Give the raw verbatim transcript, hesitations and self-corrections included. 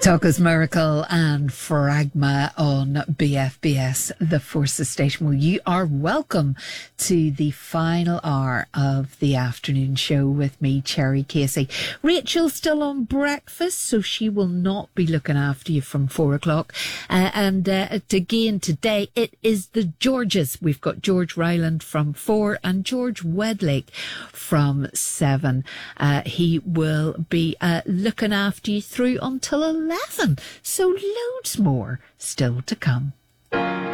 Tacos Miracle and Phragma on B F B S, the Forces Station. Well, you are welcome to the final hour of the afternoon show with me, Cherry Casey. Rachel's still on breakfast, so she will not be looking after you from four o'clock. Uh, and uh, again, today it is the Georges. We've got George Ryland from four and George Wedlake from seven. Uh, he will be uh, looking after you through until eleven. So loads more still to come.